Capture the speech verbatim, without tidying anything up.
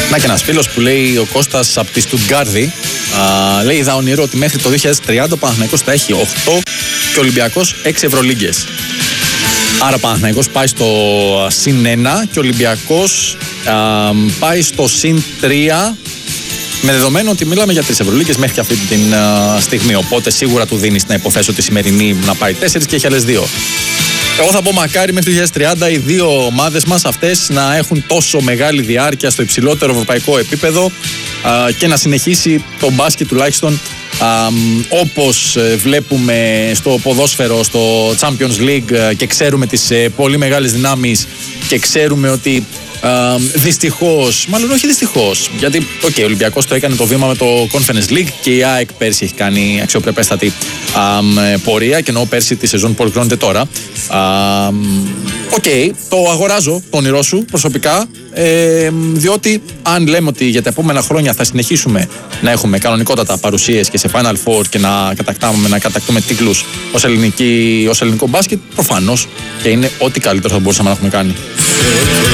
Να και ένας φίλος που λέει, ο Κώστας από τη Στουτγκάρδη, α, λέει, είδα όνειρο ότι μέχρι το δύο χιλιάδες τριάντα ο Παναθηναϊκός θα έχει οκτώ και ο Ολυμπιακός έξι Ευρωλίγκες. Άρα ο Παναθηναϊκός πάει στο συν ένα και ο Ολυμπιακός α, πάει στο συν τρία, με δεδομένο ότι μιλάμε για τρεις Ευρωλίγκες μέχρι και αυτή την α, στιγμή. Οπότε σίγουρα του δίνεις να υποθέσω τη σημερινή να πάει τέσσερις και έχει άλλες δύο. Εγώ θα πω μακάρι μέχρι το δύο χιλιάδες τριάντα οι δύο ομάδες μας αυτές να έχουν τόσο μεγάλη διάρκεια στο υψηλότερο ευρωπαϊκό επίπεδο α, και να συνεχίσει το μπάσκετ τουλάχιστον α, όπως βλέπουμε στο ποδόσφαιρο, στο Champions League, και ξέρουμε τις ε, πολύ μεγάλες δυνάμεις και ξέρουμε ότι Uh, δυστυχώς, μάλλον όχι δυστυχώς, γιατί okay, ο Ολυμπιακός το έκανε το βήμα με το Conference League και η ΑΕΚ πέρσι έχει κάνει αξιοπρεπέστατη um, πορεία, και εννοώ πέρσι τη σεζόν που ολοκληρώνεται τώρα. Οκ, uh, okay, το αγοράζω το όνειρό σου προσωπικά, ε, διότι αν λέμε ότι για τα επόμενα χρόνια θα συνεχίσουμε να έχουμε κανονικότατα παρουσίες και σε Final Four και να κατακτάμε, να κατακτούμε τίτλους ως, ως ελληνικό μπάσκετ, προφανώς και είναι ό,τι καλύτερο θα μπορούσαμε να έχουμε κάνει.